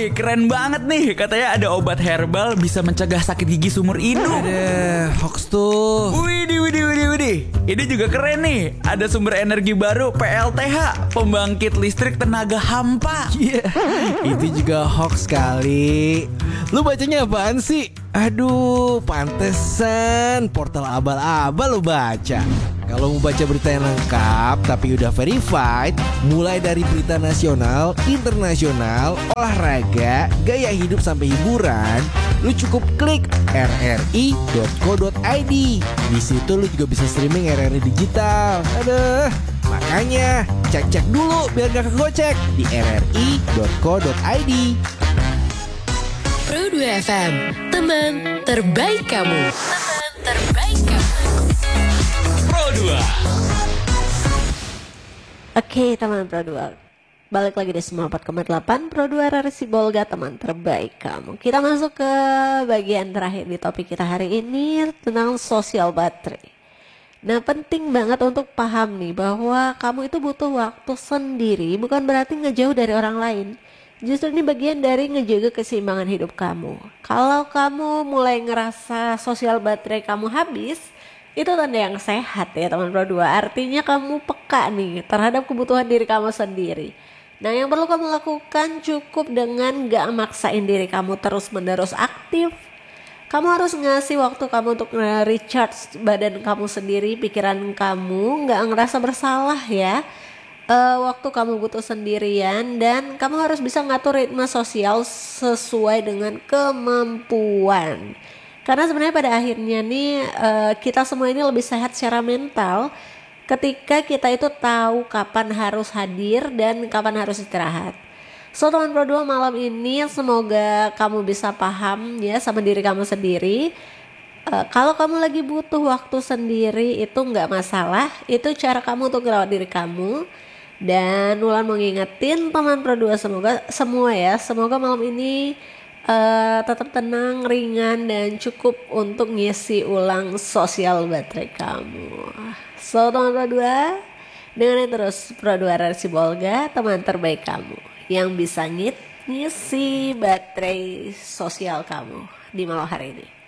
keren banget nih. Katanya ada obat herbal bisa mencegah sakit gigi seumur hidup. Ada hoax tuh. Widih. Ini juga keren nih. Ada sumber energi baru PLTH, pembangkit listrik tenaga hampa. Iya, itu juga hoax kali. Lu bacanya apaan sih? Aduh, pantesan portal abal-abal lu baca. Kalau mau baca berita yang lengkap tapi udah verified, mulai dari berita nasional, internasional, olahraga, gaya hidup sampai hiburan, lu cukup klik rri.co.id. Di situ lu juga bisa streaming RRI digital. Aduh, makanya cek-cek dulu biar gak kegocek di rri.co.id. Pro 2 FM, teman terbaik kamu. Teman terbaik kamu. Pro 2. Oke teman Pro 2, balik lagi di 94,8 Pro 2 RRI Sibolga, teman terbaik kamu. Kita masuk ke bagian terakhir di topik kita hari ini tentang sosial baterai. Nah, penting banget untuk paham nih bahwa kamu itu butuh waktu sendiri, bukan berarti ngejauh dari orang lain. Justru ini bagian dari ngejaga keseimbangan hidup kamu. Kalau kamu mulai ngerasa sosial baterai kamu habis, itu tanda yang sehat ya teman Pro 2. Artinya kamu peka nih terhadap kebutuhan diri kamu sendiri. Nah, yang perlu kamu lakukan cukup dengan gak maksain diri kamu terus menerus aktif. Kamu harus ngasih waktu kamu untuk recharge badan kamu sendiri, pikiran kamu, gak ngerasa bersalah ya. Waktu kamu butuh sendirian, dan kamu harus bisa ngatur ritme sosial sesuai dengan kemampuan. Karena sebenarnya pada akhirnya nih kita semua ini lebih sehat secara mental ketika kita itu tahu kapan harus hadir dan kapan harus istirahat. So teman Pro 2, malam ini semoga kamu bisa paham ya sama diri kamu sendiri. Kalau kamu lagi butuh waktu sendiri itu nggak masalah, itu cara kamu untuk merawat diri kamu. Dan Wulan mau ngingetin teman Pro 2 semoga malam ini tetap tenang, ringan, dan cukup untuk ngisi ulang sosial baterai kamu. So teman Pro 2, dengerin terus Pro 2 RRI Sibolga, teman terbaik kamu yang bisa ngisi baterai sosial kamu di malam hari ini.